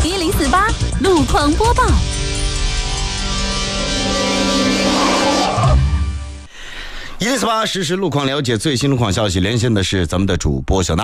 1048路况播报。 1048实时路况，了解最新路况消息，连线的是咱们的主播小娜。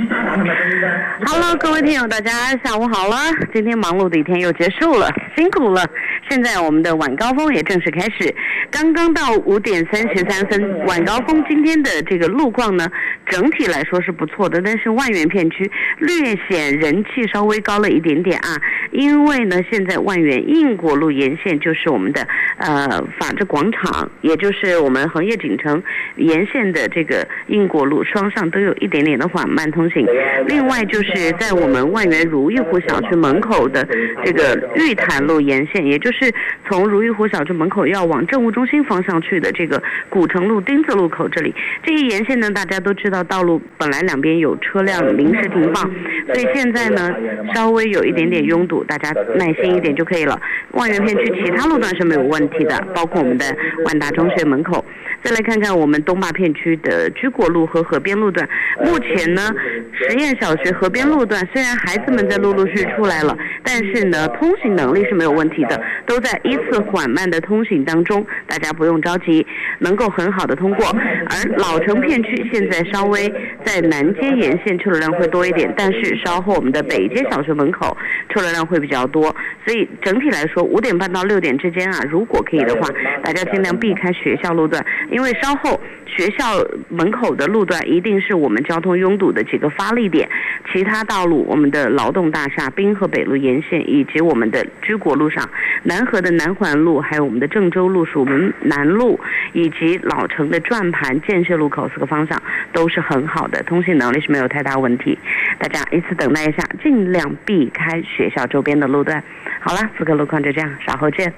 Hello， 各位听友，大家下午好了。今天忙碌的一天又结束了，辛苦了。现在我们的晚高峰也正式开始，刚刚到5点33分，晚高峰今天的这个路况呢，整体来说是不错的，但是万源片区略显人气稍微高了一点点啊，因为呢，现在万源应国路沿线就是我们的法治广场，也就是我们恒业锦城沿线的这个应国路双上都有一点点的缓慢通行。另外就是在我们万源如意湖小区门口的这个玉潭路沿线，也就是从如意湖小区门口要往政务中心方向去的这个古城路丁字路口这里，这一沿线呢，大家都知道道路本来两边有车辆临时停放，所以现在呢稍微有一点点拥堵，大家耐心一点就可以了。万源片区其他路段是没有问题的，包括我们的万达中学门口。再来看看我们东坝片区的居国路和河边路段，目前呢实验小学河边路段虽然孩子们在陆续出来了，但是呢通行能力是没有问题的，都在依次缓慢的通行当中，大家不用着急，能够很好的通过。而老城片区现在稍微在南街沿线车流量会多一点，但是稍后我们的北街小学门口车流量会比较多，所以整体来说5点半到6点之间啊，如果可以的话，大家尽量避开学校路段，因为稍后学校门口的路段一定是我们交通拥堵的几个发力点，其他道路我们的劳动大厦、滨河北路沿线以及我们的居国路上、南河的南环路，还有我们的郑州路、蜀门南路以及老城的转盘、建设路口4个方向都是很好的，通行能力是没有太大问题，大家一次等待一下，尽量避开学校周边的路段。好了，此刻路况就这样，稍后见。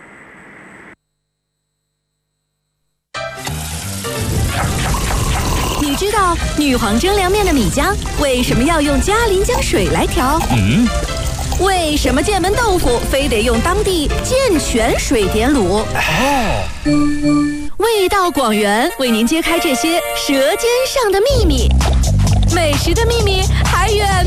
你知道女皇蒸凉面的米浆为什么要用嘉陵江水来调？为什么剑门豆腐非得用当地健泉水点卤？味道广源为您揭开这些舌尖上的秘密，美食的秘密还远